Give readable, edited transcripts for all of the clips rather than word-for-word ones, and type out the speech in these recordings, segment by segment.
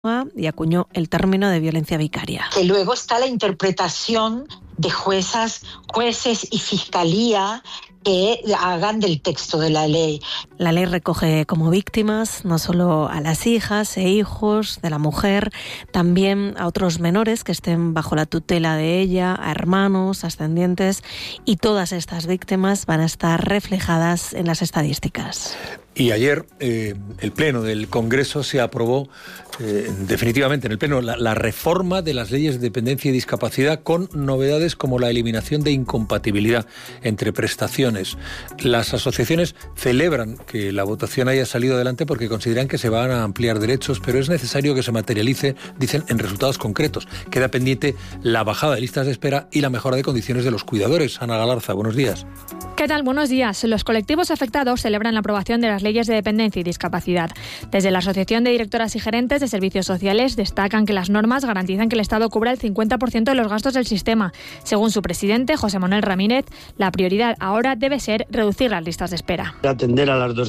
y acuñó el término de violencia vicaria. Que luego está la interpretación de jueces y fiscalía que hagan del texto de la ley. La ley recoge como víctimas no solo a las hijas e hijos de la mujer, también a otros menores que estén bajo la tutela de ella, a hermanos, ascendientes, y todas estas víctimas van a estar reflejadas en las estadísticas. Y ayer el Pleno del Congreso se aprobó definitivamente en el Pleno la reforma de las leyes de dependencia y discapacidad, con novedades como la eliminación de incompatibilidad entre prestaciones. Las asociaciones celebran que la votación haya salido adelante porque consideran que se van a ampliar derechos, pero es necesario que se materialice, dicen, en resultados concretos. Queda pendiente la bajada de listas de espera y la mejora de condiciones de los cuidadores. Ana Galarza, buenos días. ¿Qué tal? Buenos días. Los colectivos afectados celebran la aprobación de las leyes de dependencia y discapacidad. Desde la Asociación de Directoras y Gerentes de Servicios Sociales destacan que las normas garantizan que el Estado cubra el 50% de los gastos del sistema. Según su presidente, José Manuel Ramírez, la prioridad ahora debe ser reducir las listas de espera. Atender a las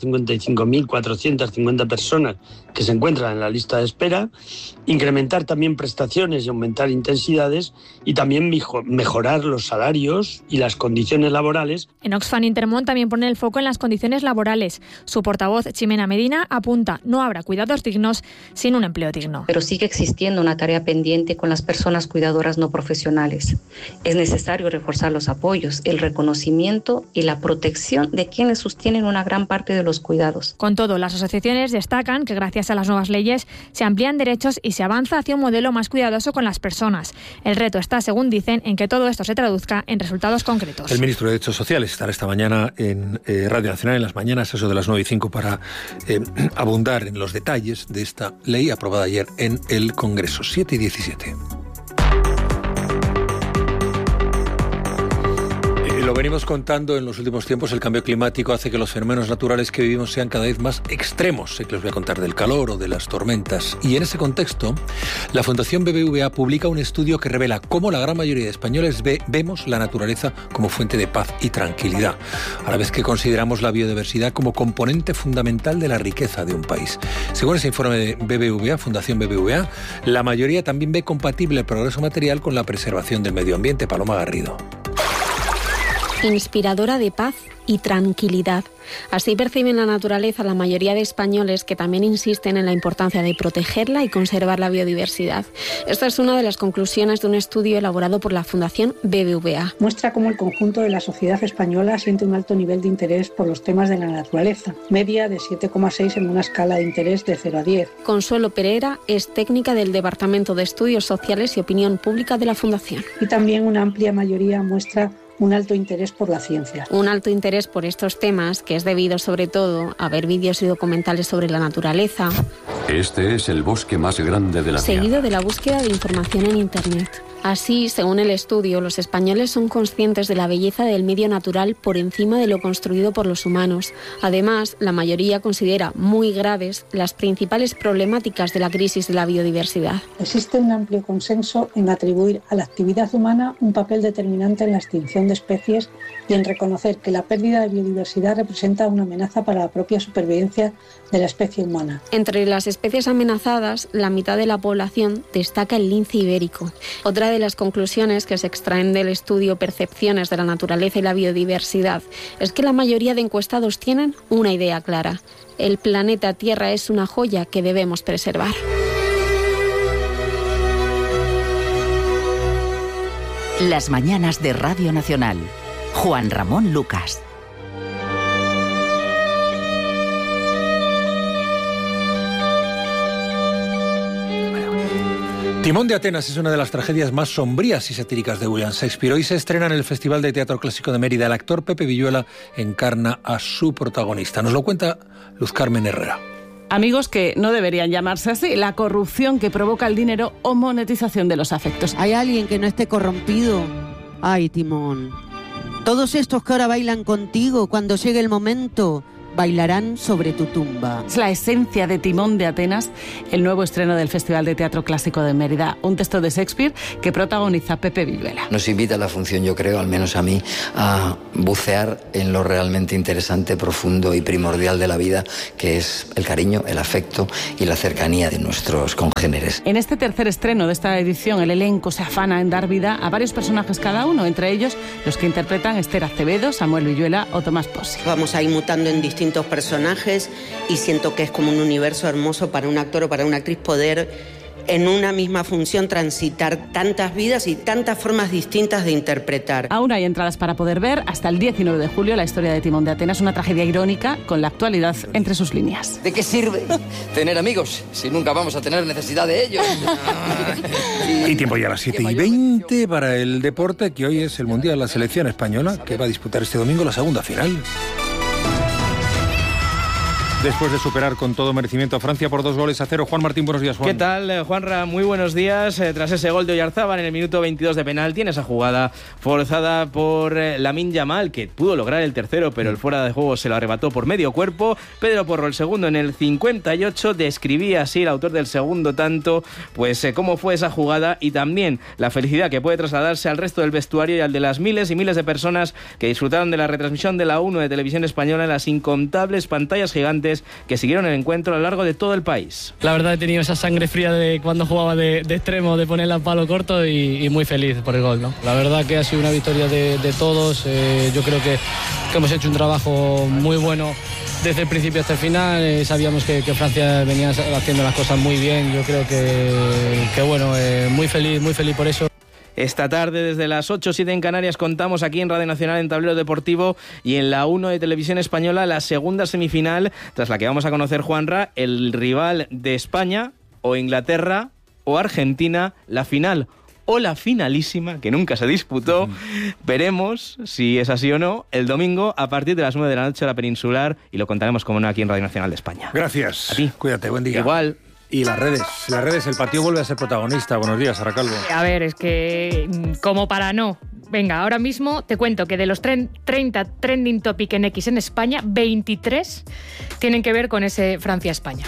255.450 personas que se encuentran en la lista de espera, incrementar también prestaciones y aumentar intensidades, y también mejorar los salarios y las condiciones laborales. En Oxfam Intermón también pone el foco en las condiciones laborales. Su portavoz, Ximena Medina, apunta: no habrá cuidados dignos sin un empleo digno. Pero sigue existiendo una tarea pendiente con las personas cuidadoras no profesionales. Es necesario reforzar los apoyos, el reconocimiento y la protección de quienes sostienen una gran parte de los cuidados. Con todo, las asociaciones destacan que gracias a las nuevas leyes se amplían derechos y se avanza hacia un modelo más cuidadoso con las personas. El reto está, según dicen, en que todo esto se traduzca en resultados concretos. El ministro de Derechos Sociales estará esta mañana en Radio Nacional en las mañanas, eso de las 9:05, para abundar en los detalles de esta ley aprobada ayer en el Congreso. 7:17. Lo venimos contando en los últimos tiempos. El cambio climático hace que los fenómenos naturales que vivimos sean cada vez más extremos. Sé que les voy a contar del calor o de las tormentas. Y en ese contexto, la Fundación BBVA publica un estudio que revela cómo la gran mayoría de españoles vemos la naturaleza como fuente de paz y tranquilidad, a la vez que consideramos la biodiversidad como componente fundamental de la riqueza de un país. Según ese informe de BBVA, Fundación BBVA, la mayoría también ve compatible el progreso material con la preservación del medio ambiente. Paloma Garrido. Inspiradora de paz y tranquilidad. Así perciben la naturaleza la mayoría de españoles, que también insisten en la importancia de protegerla y conservar la biodiversidad. Esta es una de las conclusiones de un estudio elaborado por la Fundación BBVA. Muestra cómo el conjunto de la sociedad española siente un alto nivel de interés por los temas de la naturaleza, media de 7,6 en una escala de interés de 0 a 10. Consuelo Pereira es técnica del Departamento de Estudios Sociales y Opinión Pública de la Fundación. Y también una amplia mayoría muestra un alto interés por la ciencia. Un alto interés por estos temas, que es debido sobre todo a ver vídeos y documentales sobre la naturaleza. Este es el bosque más grande de la Tierra. Seguido de la búsqueda de información en Internet. Así, según el estudio, los españoles son conscientes de la belleza del medio natural por encima de lo construido por los humanos. Además, la mayoría considera muy graves las principales problemáticas de la crisis de la biodiversidad. Existe un amplio consenso en atribuir a la actividad humana un papel determinante en la extinción de especies y en reconocer que la pérdida de biodiversidad representa una amenaza para la propia supervivencia de la especie humana. Entre las especies amenazadas, la mitad de la población destaca el lince ibérico. Otra de las conclusiones que se extraen del estudio Percepciones de la naturaleza y la biodiversidad es que la mayoría de encuestados tienen una idea clara: el planeta Tierra es una joya que debemos preservar. Las mañanas de Radio Nacional. Juan Ramón Lucas. Timón de Atenas es una de las tragedias más sombrías y satíricas de William Shakespeare. Hoy se estrena en el Festival de Teatro Clásico de Mérida. El actor Pepe Villuela encarna a su protagonista. Nos lo cuenta Luz Carmen Herrera. Amigos que no deberían llamarse así: la corrupción que provoca el dinero o monetización de los afectos. ¿Hay alguien que no esté corrompido? Ay, Timón. Todos estos que ahora bailan contigo, cuando llegue el momento, bailarán sobre tu tumba. Es la esencia de Timón de Atenas, el nuevo estreno del Festival de Teatro Clásico de Mérida, un texto de Shakespeare que protagoniza Pepe Villuela. Nos invita a la función, yo creo, al menos a mí, a bucear en lo realmente interesante, profundo y primordial de la vida, que es el cariño, el afecto y la cercanía de nuestros congéneres. En este tercer estreno de esta edición, el elenco se afana en dar vida a varios personajes cada uno, entre ellos los que interpretan Esther Acevedo, Samuel Villuela o Tomás Pozzi. Vamos a ir mutando en distintos personajes y siento que es como un universo hermoso para un actor o para una actriz poder en una misma función transitar tantas vidas y tantas formas distintas de interpretar. Aún hay entradas para poder ver hasta el 19 de julio la historia de Timón de Atenas, una tragedia irónica con la actualidad entre sus líneas. ¿De qué sirve tener amigos si nunca vamos a tener necesidad de ellos? Y tiempo ya a las 7:20 para el deporte, que hoy es el Mundial de la Selección Española, que va a disputar este domingo la segunda final. Después de superar con todo merecimiento a Francia por 2-0. Juan Martín, buenos días, Juan. ¿Qué tal, Juanra? Muy buenos días. Tras ese gol de Oyarzábal en el minuto 22 de penalti, en esa jugada forzada por Lamine Yamal, que pudo lograr el tercero, pero el fuera de juego se lo arrebató por medio cuerpo. Pedro Porro, el segundo, en el 58, describía así, el autor del segundo tanto, pues cómo fue esa jugada y también la felicidad que puede trasladarse al resto del vestuario y al de las miles y miles de personas que disfrutaron de la retransmisión de la 1 de Televisión Española en las incontables pantallas gigantes que siguieron el encuentro a lo largo de todo el país. La verdad he tenido esa sangre fría de cuando jugaba de extremo, de ponerla a palo corto y muy feliz por el gol, ¿no? La verdad que ha sido una victoria de todos. Yo creo que hemos hecho un trabajo muy bueno desde el principio hasta el final. Sabíamos que Francia venía haciendo las cosas muy bien. Yo creo que bueno, muy feliz por eso. Esta tarde, desde las 8:07 en Canarias, contamos aquí en Radio Nacional, en Tablero Deportivo y en la 1 de Televisión Española, la segunda semifinal, tras la que vamos a conocer, Juanra, el rival de España, o Inglaterra, o Argentina, la final o la finalísima, que nunca se disputó. Veremos si es así o no el domingo a partir de las 9 de la noche a la Peninsular, y lo contaremos, como no, aquí en Radio Nacional de España. Gracias. A ti. Cuídate, buen día. Igual. Y las redes, el patio vuelve a ser protagonista. Buenos días, Sara Calvo. A ver, es que como para no. Venga, ahora mismo te cuento que de los 30 trending topic en X en España, 23 tienen que ver con ese Francia-España.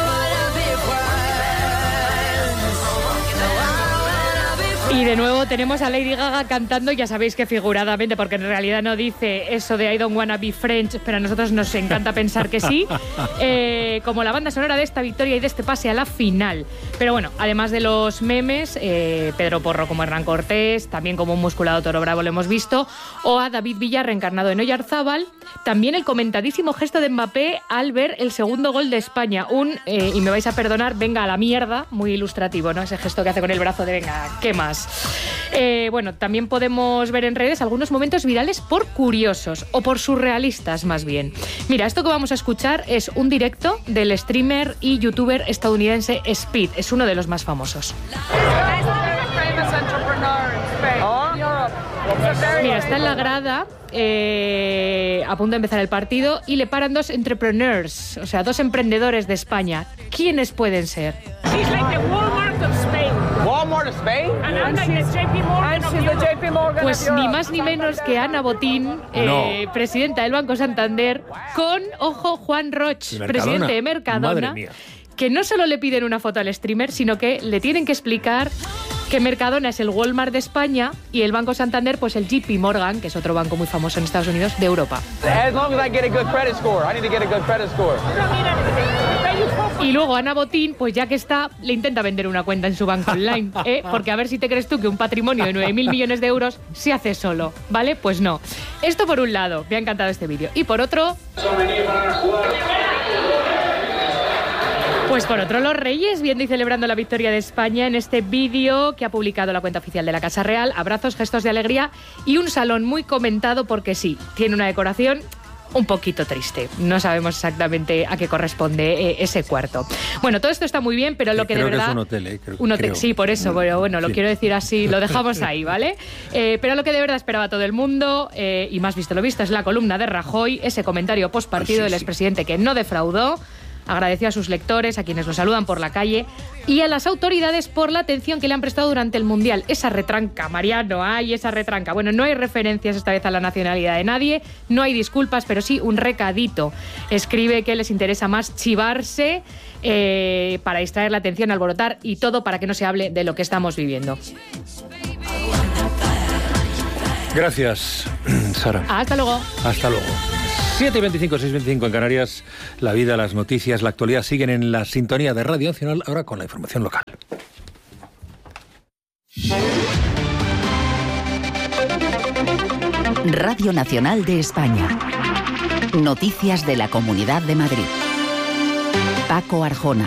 Y de nuevo tenemos a Lady Gaga cantando, ya sabéis que figuradamente, porque en realidad no dice eso de I don't wanna be French, pero a nosotros nos encanta pensar que sí, como la banda sonora de esta victoria y de este pase a la final. Pero bueno, además de los memes, Pedro Porro como Hernán Cortés, también como un musculado toro bravo lo hemos visto, o a David Villa reencarnado en Oyarzábal, también el comentadísimo gesto de Mbappé al ver el segundo gol de España, y me vais a perdonar, venga a la mierda, muy ilustrativo, ¿no? Ese gesto que hace con el brazo de venga, ¿qué más? Bueno, también podemos ver en redes algunos momentos virales por curiosos o por surrealistas más bien. Mira, esto que vamos a escuchar es un directo del streamer y youtuber estadounidense Speed, es uno de los más famosos. Mira, está en la grada a punto de empezar el partido y le paran dos entrepreneurs, o sea, dos emprendedores de España. ¿Quiénes pueden ser? Pues ni más ni menos que Ana Botín, presidenta del Banco Santander, con, ojo, Juan Roch, presidente de Mercadona, que no solo le piden una foto al streamer, sino que le tienen que explicar que Mercadona es el Walmart de España y el Banco Santander, pues el JP Morgan, que es otro banco muy famoso en Estados Unidos, de Europa. Y luego Ana Botín, pues ya que está, le intenta vender una cuenta en su banco online, porque a ver si te crees tú que un patrimonio de 9.000 millones de euros se hace solo, ¿vale? Pues no. Esto por un lado, me ha encantado este vídeo. Y por otro... Pues por otro, los Reyes viendo y celebrando la victoria de España en este vídeo que ha publicado la cuenta oficial de la Casa Real. Abrazos, gestos de alegría y un salón muy comentado porque sí, tiene una decoración un poquito triste. No sabemos exactamente a qué corresponde ese cuarto. Bueno, todo esto está muy bien, pero lo que de verdad... Creo que es un hotel, creo. Sí, por eso, pero bueno, lo quiero decir así, lo dejamos ahí, ¿vale? Pero lo que de verdad esperaba todo el mundo, y más visto lo visto, es la columna de Rajoy, ese comentario postpartido del expresidente que no defraudó. agradeció a sus lectores, a quienes lo saludan por la calle y a las autoridades por la atención que le han prestado durante el Mundial. Esa retranca, Mariano, hay esa retranca. Bueno, no hay referencias esta vez a la nacionalidad de nadie, no hay disculpas, pero sí un recadito. Escribe que les interesa más chivarse para distraer la atención, alborotar y todo para que no se hable de lo que estamos viviendo. Gracias, Sara. Hasta luego. Hasta luego. 7:25, 6:25 en Canarias. La vida, las noticias, la actualidad siguen en la sintonía de Radio Nacional, ahora con la información local. Radio Nacional de España. Noticias de la Comunidad de Madrid. Paco Arjona.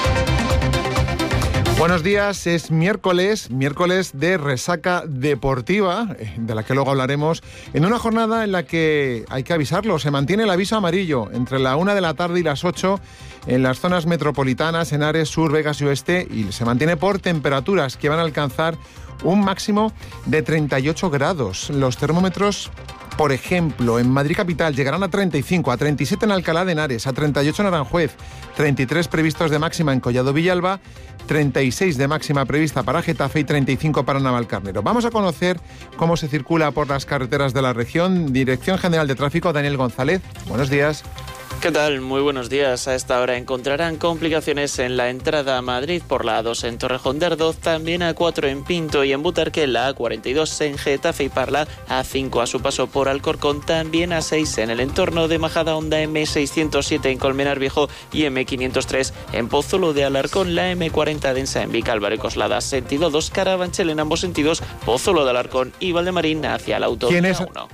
Buenos días, es miércoles de resaca deportiva, de la que luego hablaremos, en una jornada en la que, hay que avisarlo, se mantiene el aviso amarillo entre la 1 de la tarde y las 8 en las zonas metropolitanas, Henares, Sur, Vegas y Oeste, y se mantiene por temperaturas que van a alcanzar un máximo de 38 grados. Los termómetros, por ejemplo, en Madrid capital llegarán a 35, a 37 en Alcalá de Henares, a 38 en Aranjuez, 33 previstos de máxima en Collado Villalba, 36 de máxima prevista para Getafe y 35 para Navalcarnero. Vamos a conocer cómo se circula por las carreteras de la región. Dirección General de Tráfico, Daniel González. Buenos días. ¿Qué tal? Muy buenos días. A esta hora encontrarán complicaciones en la entrada a Madrid por la A2 en Torrejón de Ardoz, también A4 en Pinto y en Butarque, la A42 en Getafe y Parla, A5 a su paso por Alcorcón, también A6 en el entorno de Majadahonda, M607 en Colmenar Viejo y M503 en Pozuelo de Alarcón, la M40 densa en Vicálvaro y Coslada, sentido 2 Carabanchel en ambos sentidos, Pozuelo de Alarcón y Valdemarín hacia la autovía 1.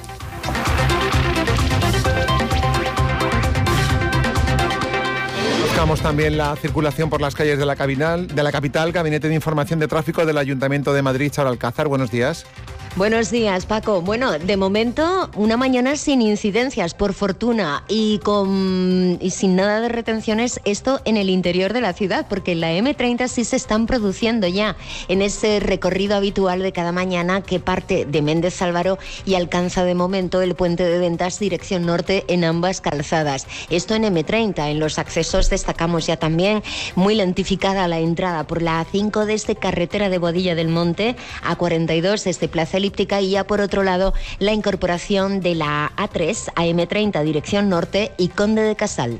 Buscamos también la circulación por las calles de la capital. Gabinete de Información de Tráfico del Ayuntamiento de Madrid, Charo Alcázar. Buenos días. Buenos días, Paco. Bueno, de momento una mañana sin incidencias, por fortuna, y sin nada de retenciones, esto en el interior de la ciudad, porque en la M30 sí se están produciendo ya en ese recorrido habitual de cada mañana que parte de Méndez Álvaro y alcanza de momento el puente de Ventas dirección norte en ambas calzadas. Esto en M30, en los accesos destacamos ya también muy lentificada la entrada por la A5 desde carretera de Boadilla del Monte, A42 desde Plaza y ya por otro lado la incorporación de la A3 a M30 dirección norte y Conde de Casal.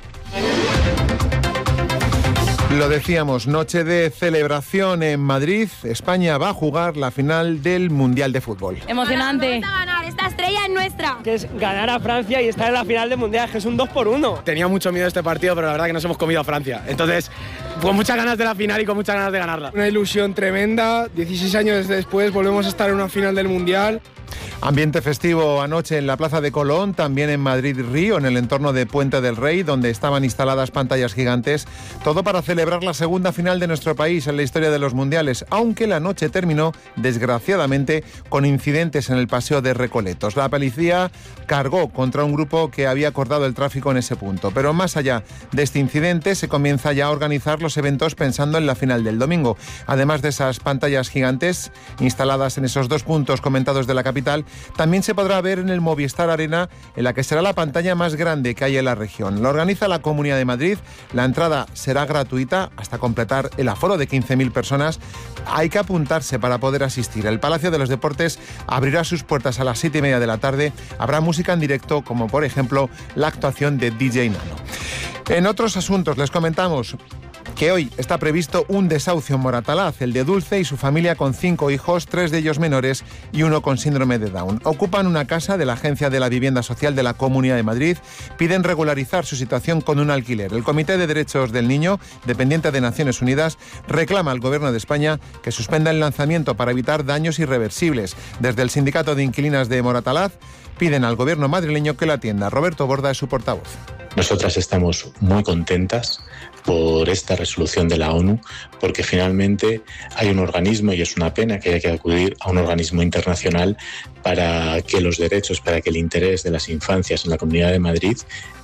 Lo decíamos, noche de celebración en Madrid. España va a jugar la final del Mundial de Fútbol. Emocionante. Vamos a ganar, esta estrella es nuestra. Que es ganar a Francia y estar en la final del Mundial, que es un 2-1. Tenía mucho miedo este partido, pero la verdad que nos hemos comido a Francia. Entonces, con muchas ganas de la final y con muchas ganas de ganarla. Una ilusión tremenda. 16 años después volvemos a estar en una final del Mundial. Ambiente festivo anoche en la Plaza de Colón, también en Madrid-Río, en el entorno de Puente del Rey, donde estaban instaladas pantallas gigantes, todo para celebrar la segunda final de nuestro país en la historia de los mundiales, aunque la noche terminó, desgraciadamente, con incidentes en el Paseo de Recoletos. La policía cargó contra un grupo que había cortado el tráfico en ese punto, pero más allá de este incidente, se comienza ya a organizar los eventos pensando en la final del domingo. Además de esas pantallas gigantes instaladas en esos dos puntos comentados de la capital, también se podrá ver en el Movistar Arena, en la que será la pantalla más grande que hay en la región. Lo organiza la Comunidad de Madrid. La entrada será gratuita hasta completar el aforo de 15.000 personas. Hay que apuntarse para poder asistir. El Palacio de los Deportes abrirá sus puertas a las 7:30 de la tarde. Habrá música en directo, como por ejemplo la actuación de DJ Nano. En otros asuntos les comentamos que hoy está previsto un desahucio en Moratalaz, el de Dulce y su familia con 5 hijos, 3 de ellos menores y uno con síndrome de Down. Ocupan una casa de la Agencia de la Vivienda Social de la Comunidad de Madrid, piden regularizar su situación con un alquiler. El Comité de Derechos del Niño, dependiente de Naciones Unidas, reclama al Gobierno de España que suspenda el lanzamiento para evitar daños irreversibles. Desde el Sindicato de Inquilinas de Moratalaz piden al Gobierno madrileño que la atienda. Roberto Borda es su portavoz. Nosotras estamos muy contentas por esta resolución de la ONU, porque finalmente hay un organismo, y es una pena que haya que acudir a un organismo internacional para que los derechos, para que el interés de las infancias en la Comunidad de Madrid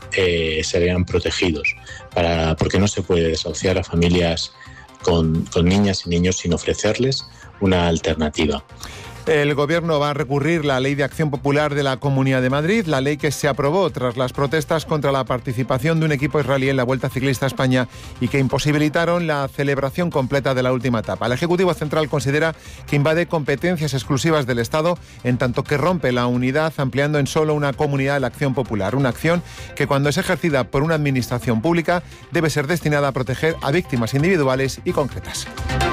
se vean protegidos, porque no se puede desahuciar a familias con niñas y niños sin ofrecerles una alternativa. El Gobierno va a recurrir la Ley de Acción Popular de la Comunidad de Madrid, la ley que se aprobó tras las protestas contra la participación de un equipo israelí en la Vuelta Ciclista a España y que imposibilitaron la celebración completa de la última etapa. El Ejecutivo Central considera que invade competencias exclusivas del Estado, en tanto que rompe la unidad ampliando en solo una comunidad la acción popular, una acción que cuando es ejercida por una administración pública debe ser destinada a proteger a víctimas individuales y concretas.